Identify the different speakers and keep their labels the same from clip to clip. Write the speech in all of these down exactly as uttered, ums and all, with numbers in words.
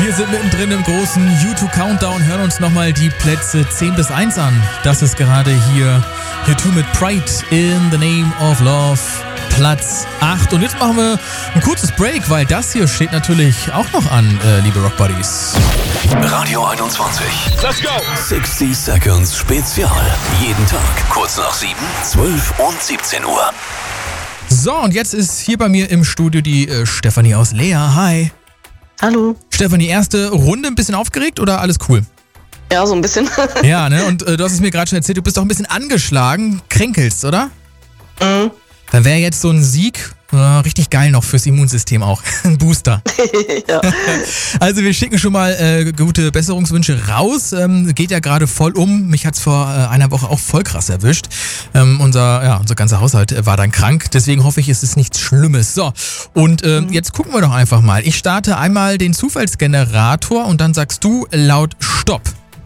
Speaker 1: Wir sind mittendrin im großen YouTube Countdown, hören uns nochmal die Plätze zehn bis eins an. Das ist gerade hier U zwei mit Pride in the Name of Love, Platz acht. Und jetzt machen wir ein kurzes Break, weil das hier steht natürlich auch noch an, äh, liebe Rock Buddies.
Speaker 2: Radio einundzwanzig.
Speaker 3: Let's go!
Speaker 2: sechzig Seconds Spezial. Jeden Tag kurz nach sieben, zwölf und siebzehn Uhr.
Speaker 1: So, und jetzt ist hier bei mir im Studio die äh, Stefanie aus Lea. Hi.
Speaker 4: Hallo.
Speaker 1: Stefanie, erste Runde ein bisschen aufgeregt oder alles cool?
Speaker 4: Ja, so ein bisschen.
Speaker 1: Ja, ne? Und äh, du hast es mir gerade schon erzählt, du bist doch ein bisschen angeschlagen, kränkelst, oder?
Speaker 4: Mhm.
Speaker 1: Dann wäre jetzt so ein Sieg äh, richtig geil noch fürs Immunsystem auch. Ein Booster.
Speaker 4: Ja.
Speaker 1: Also wir schicken schon mal äh, gute Besserungswünsche raus. Ähm, geht ja gerade voll um. Mich hat's vor äh, einer Woche auch voll krass erwischt. Ähm, unser, ja, unser ganzer Haushalt äh, war dann krank. Deswegen hoffe ich, es ist nichts Schlimmes. So, und äh, jetzt gucken wir doch einfach mal. Ich starte einmal den Zufallsgenerator und dann sagst du laut Stopp.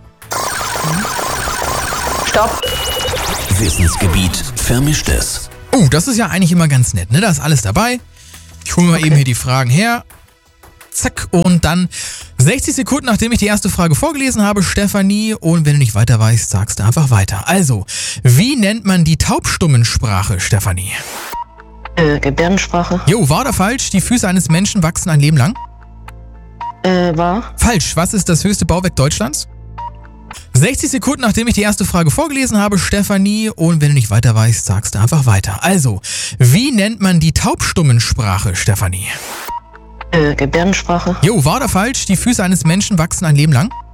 Speaker 4: Stopp.
Speaker 2: Wissensgebiet Vermischtes.
Speaker 1: Oh, das ist ja eigentlich immer ganz nett, ne? Da ist alles dabei. Ich hole mir mal
Speaker 4: Okay.
Speaker 1: eben hier die Fragen her. Zack, und dann sechzig Sekunden, nachdem ich die erste Frage vorgelesen habe, Stefanie. Und wenn du nicht weiter weißt, sagst du einfach weiter. Also, wie nennt man die Taubstummensprache, Stefanie?
Speaker 4: Äh, Gebärdensprache.
Speaker 1: Jo, wahr oder falsch? Die Füße eines Menschen wachsen ein Leben lang?
Speaker 4: Äh, war.
Speaker 1: Falsch. Was ist das höchste Bauwerk Deutschlands? sechzig Sekunden, nachdem ich die erste Frage vorgelesen habe, Stefanie. Und wenn du nicht weiter weißt, sagst du einfach weiter. Also, wie nennt man die Taubstummensprache, Stefanie?
Speaker 4: Äh, Gebärdensprache.
Speaker 1: Jo, wahr oder falsch? Die Füße eines Menschen wachsen ein Leben lang?